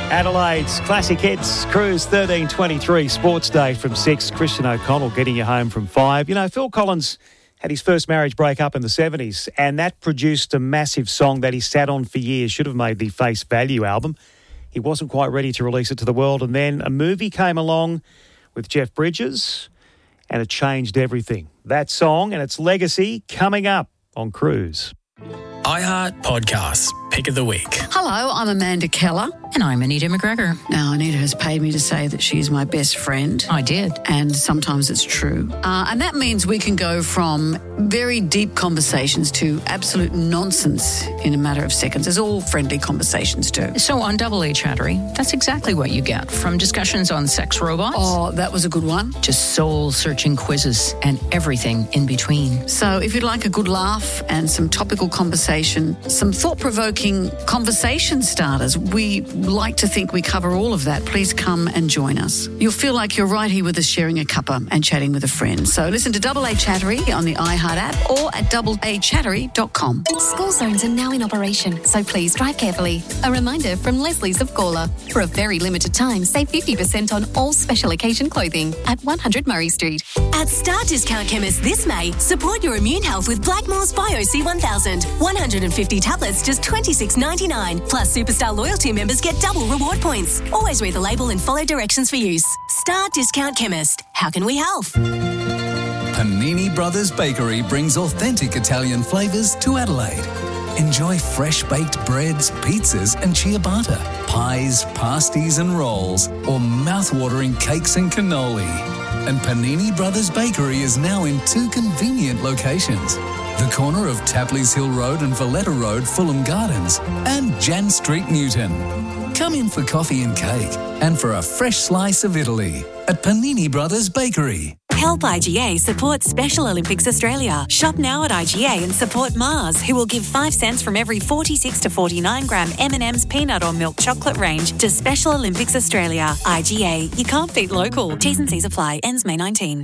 Adelaide's Classic Hits Cruise 1323 Sports Day from 6. Christian O'Connell getting you home from 5. You know, Phil Collins had his first marriage break up in the 70s, and that produced a massive song that he sat on for years. Should have made the Face Value album. He wasn't quite ready to release it to the world, and then a movie came along with Jeff Bridges, and it changed everything. That song and its legacy coming up on Cruise. iHeart Podcasts, Pick of the Week. Hello, I'm Amanda Keller. And I'm Anita McGregor. Now, Anita has paid me to say that she's my best friend. I did. And sometimes it's true. And that means we can go from very deep conversations to absolute nonsense in a matter of seconds, as all friendly conversations do. So on Double A Chattery, that's exactly what you get. From discussions on sex robots. Oh, that was a good one. To soul-searching quizzes and everything in between. So if you'd like a good laugh and some topical conversation, some thought-provoking conversation starters, we like to think we cover all of that. Please come and join us. You'll feel like you're right here with us sharing a cuppa and chatting with a friend. So listen to Double A Chattery on the iHeart app or at doubleachattery.com. School zones are now in operation, so please drive carefully. A reminder from Leslie's of Gawler. For a very limited time, save 50% on all special occasion clothing at 100 Murray Street. At Star Discount Chemist this May, support your immune health with Blackmore's Bio C1000. 150 tablets, just $26.99. Plus, Superstar loyalty members get double reward points. Always read the label and follow directions for use. Star Discount Chemist. How can we help? Panini Brothers Bakery brings authentic Italian flavours to Adelaide. Enjoy fresh baked breads, pizzas and ciabatta, pies, pasties and rolls, or mouth-watering cakes and cannoli. And Panini Brothers Bakery is now in 2 convenient locations. The corner of Tapley's Hill Road and Valletta Road, Fulham Gardens, and Jan Street, Newton. Come in for coffee and cake and for a fresh slice of Italy at Panini Brothers Bakery. Help IGA support Special Olympics Australia. Shop now at IGA and support Mars, who will give 5 cents from every 46 to 49 gram M&M's peanut or milk chocolate range to Special Olympics Australia. IGA, you can't beat local. T's and C's apply. Ends May 19.